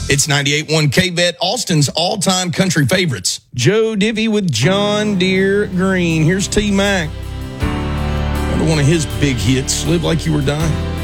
It's 98.1 KVET, Austin's all-time country favorites. Joe Divvy with John Deere Green. Here's T-Mac. Another one of his big hits, Live Like You Were Dying.